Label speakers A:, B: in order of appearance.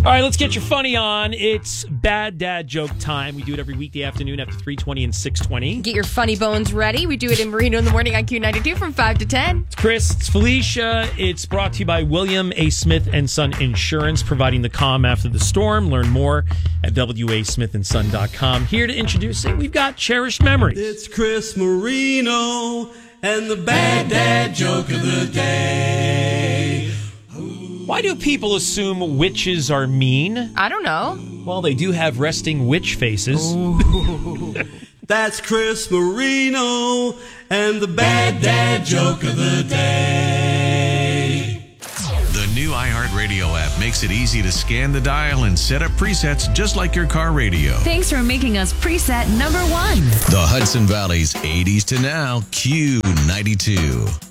A: All right, let's get your funny on. It's Bad Dad Joke time. We do it every weekday afternoon after 3:20 and 6:20.
B: Get your funny bones ready. We do it in Marino in the morning on Q92 from 5 to 10.
A: It's Chris. It's Felicia. It's brought to you by William A. Smith & Son Insurance, providing the calm after the storm. Learn more at wasmithandson.com. Here to introduce it, we've got Cherished Memories.
C: It's Chris Marino and the Bad Dad Joke of the Day.
A: Why do people assume witches are mean?
B: I don't know.
A: Well, they do have resting witch faces.
C: That's Chris Marino and the Bad Dad Joke of the Day.
D: The new iHeartRadio app makes it easy to scan the dial and set up presets just like your car radio.
E: Thanks for making us preset number 1.
D: The Hudson Valley's 80s to now Q92.